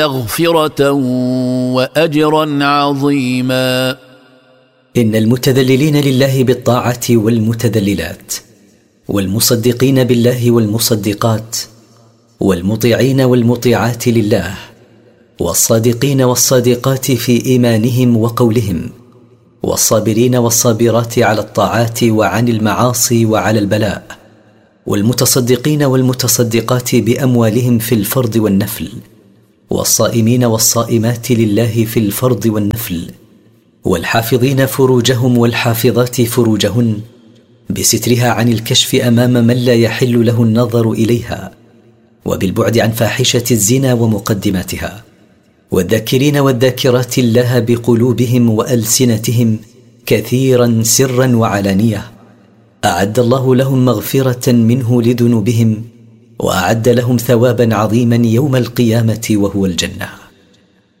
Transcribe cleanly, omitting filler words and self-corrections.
مغفرة وأجرا عظيما. إن المتذللين لله بالطاعة والمتذللات، والمصدقين بالله والمصدقات، والمطيعين والمطيعات لله، والصادقين والصادقات في إيمانهم وقولهم، والصابرين والصابرات على الطاعات وعن المعاصي وعلى البلاء، والمتصدقين والمتصدقات بأموالهم في الفرض والنفل، والصائمين والصائمات لله في الفرض والنفل، والحافظين فروجهم والحافظات فروجهن بسترها عن الكشف أمام من لا يحل له النظر إليها، وبالبعد عن فاحشة الزنا ومقدماتها، والذاكرين والذاكرات الله بقلوبهم وألسنتهم كثيرا سرا وعلانية، أعد الله لهم مغفرة منه لذنوبهم، وأعد لهم ثوابا عظيما يوم القيامة وهو الجنة.